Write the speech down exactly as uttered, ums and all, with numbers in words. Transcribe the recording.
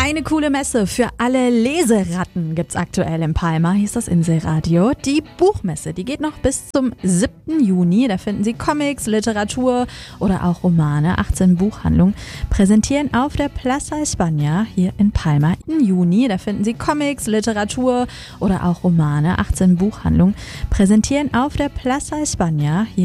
Eine coole Messe für alle Leseratten gibt's aktuell in Palma, hieß das Inselradio. Die Buchmesse, die geht noch bis zum siebten Juni. Da finden Sie Comics, Literatur oder auch Romane. achtzehn Buchhandlungen präsentieren auf der Plaza España hier in Palma im Juni. Da finden Sie Comics, Literatur oder auch Romane. achtzehn Buchhandlungen präsentieren auf der Plaza España hier